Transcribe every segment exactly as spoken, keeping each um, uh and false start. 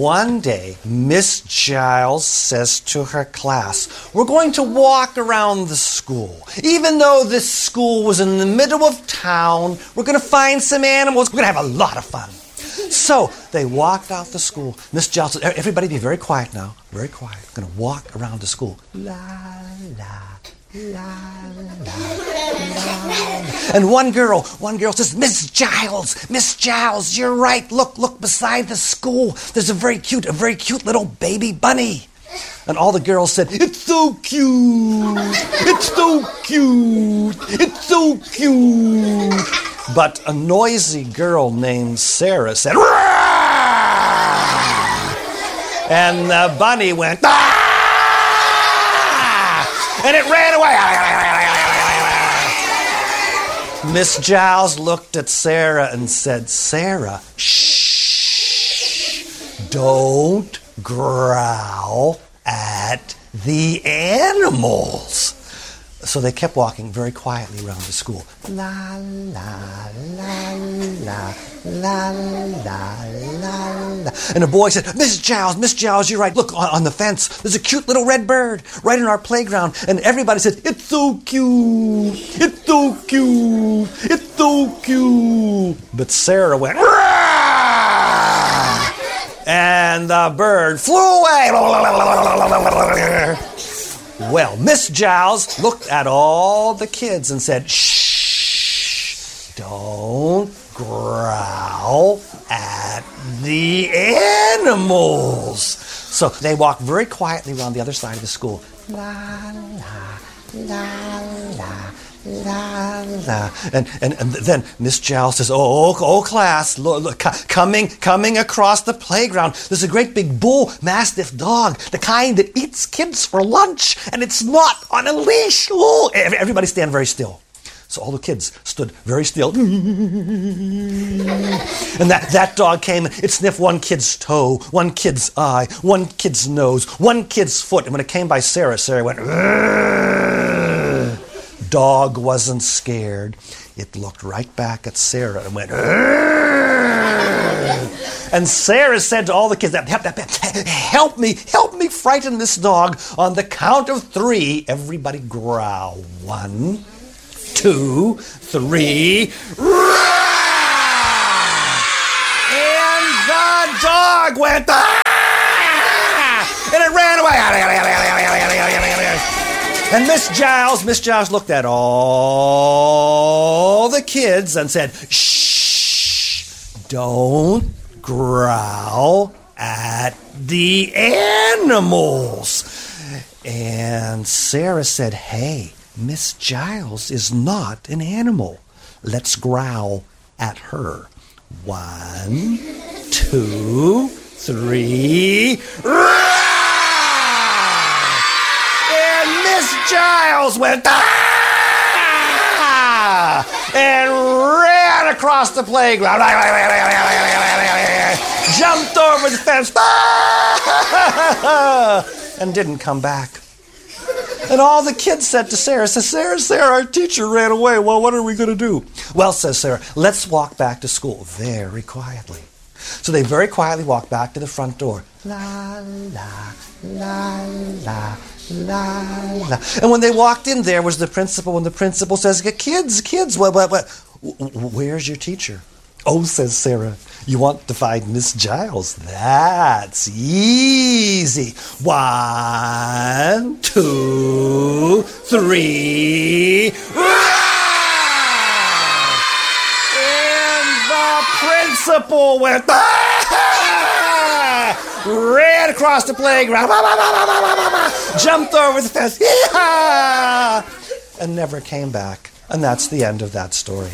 one day, Miss Giles says to her class, we're going to walk around the school. Even though this school was in the middle of town, we're going to find some animals. We're going to have a lot of fun. So they walked out the school. Miss Giles said, everybody be very quiet now. Very quiet. We're going to walk around the school. La, la. La, la, la. And one girl, one girl says, Miss Giles, Miss Giles, you're right. Look, look beside the school. There's a very cute, a very cute little baby bunny. And all the girls said, it's so cute. It's so cute. It's so cute. But a noisy girl named Sarah said, Rah! And the bunny went, ah! And it ran away. Miss Giles looked at Sarah and said, Sarah, shh, don't growl at the animals. So they kept walking very quietly around the school. La, la, la, la, la, la, la, la. And a boy said, Miss Giles, Miss Giles, you're right. Look, on, on the fence, there's a cute little red bird right in our playground. And everybody said, it's so cute. It's so cute. It's so cute. But Sarah went, Rah! And the bird flew away. Well, Miss Giles looked at all the kids and said, shh, don't growl at the animals. So they walked very quietly around the other side of the school. La, la, la, la, la, la. And, and, and then Miss Giles says, oh, oh, class, look, look, coming, coming across the playground, there's a great big bull mastiff dog, the kind that eats kids for lunch, and it's not on a leash. Oh, everybody stand very still. So all the kids stood very still. And that, that dog came, it sniffed one kid's toe, one kid's eye, one kid's nose, one kid's foot. And when it came by Sarah, Sarah went, Rrr. Dog wasn't scared. It looked right back at Sarah and went, Rrr. And Sarah said to all the kids, help me, help me frighten this dog. On the count of three, everybody growl. One, two, three, Rrr! And the dog went, ah! And it ran away. And Miss Giles, Miss Giles looked at all the kids and said, shh, don't growl at the animals. And Sarah said, hey, Miss Giles is not an animal. Let's growl at her. One, two, three, Rah! And Miss Giles went, ah! And ran across the playground, jumped over the fence, ah! And didn't come back. And all the kids said to Sarah, says, Sarah, Sarah, our teacher ran away. Well, what are we going to do? Well, says Sarah, let's walk back to school very quietly. So they very quietly walked back to the front door. La, la, la, la, la, la. And when they walked in, there was the principal, and the principal says, kids, kids, what, what, what? Where's your teacher? Oh, says Sarah, you want to find Miss Giles? That's easy. One, two, three. And the principal went, ah! Ran across the playground, jumped over the fence, and never came back. And that's the end of that story.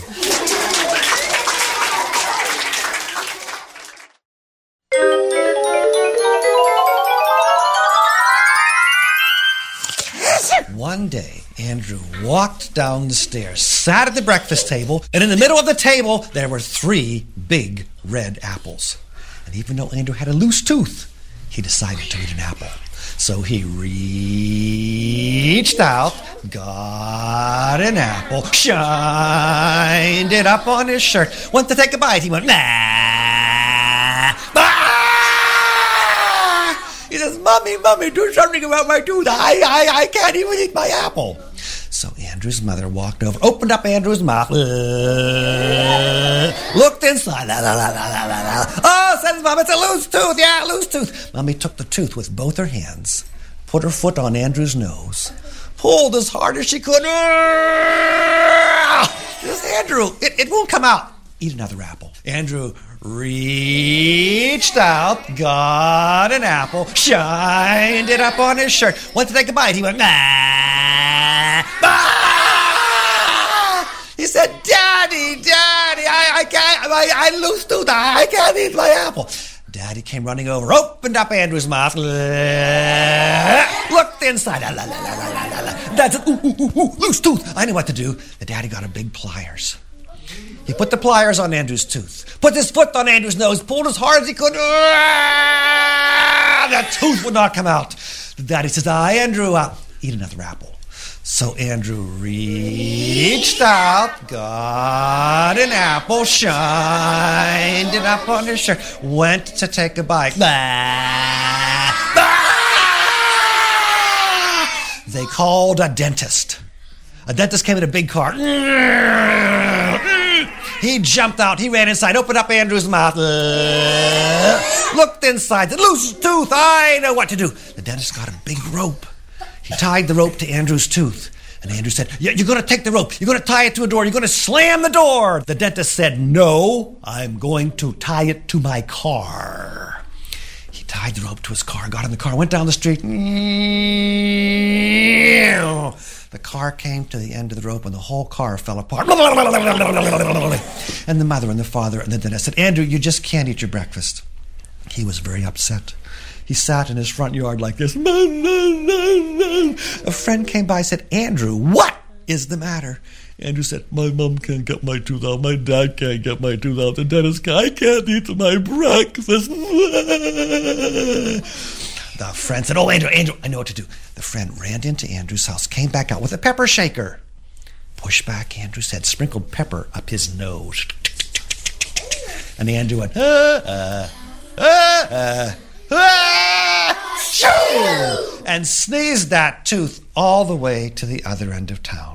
One day, Andrew walked down the stairs, sat at the breakfast table, and in the middle of the table, there were three big red apples. And even though Andrew had a loose tooth, he decided to eat an apple. So he reached out, got an apple, shined it up on his shirt, went to take a bite. He went, nah, ah! Mommy, Mommy, do something about my tooth. I, I, I can't even eat my apple. So Andrew's mother walked over, opened up Andrew's mouth, uh, looked inside. La, la, la, la, la, la. Oh, says Mom, it's a loose tooth. Yeah, loose tooth. Mommy took the tooth with both her hands, put her foot on Andrew's nose, pulled as hard as she could. This Andrew, it, it won't come out. Eat another apple. Andrew reached out, got an apple, shined it up on his shirt. Went to take a bite. He went, ah, ah! He said, Daddy, Daddy, I, I can't, I, I lose tooth. I can't eat my apple. Daddy came running over, opened up Andrew's mouth, looked inside. La, la, la, la, la, la. Dad said, ooh, ooh, ooh, ooh, loose tooth. I knew what to do. The daddy got a big pliers. He put the pliers on Andrew's tooth, put his foot on Andrew's nose, pulled as hard as he could. The tooth would not come out. The daddy says, ah, Andrew, uh, eat another apple. So Andrew reached out, got an apple, shined it up on his shirt, went to take a bite. Ah! Ah! They called a dentist. A dentist came in a big car. He jumped out. He ran inside, opened up Andrew's mouth, uh, looked inside, said, loose tooth, I know what to do. The dentist got a big rope. He tied the rope to Andrew's tooth. And Andrew said, you're going to take the rope. You're going to tie it to a door. You're going to slam the door. The dentist said, no, I'm going to tie it to my car. He tied the rope to his car, got in the car, went down the street. The car came to the end of the rope and the whole car fell apart. And the mother and the father and the dentist said, Andrew, you just can't eat your breakfast. He was very upset. He sat in his front yard like this. A friend came by and said, Andrew, what is the matter? Andrew said, my mom can't get my tooth out. My dad can't get my tooth out. The dentist guy, I can't eat my breakfast. The friend said, oh, Andrew, Andrew, I know what to do. The friend ran into Andrew's house, came back out with a pepper shaker. Pushed back Andrew's head, sprinkled pepper up his nose. And Andrew went, uh, uh, uh, uh, uh, shoo! And sneezed that tooth all the way to the other end of town.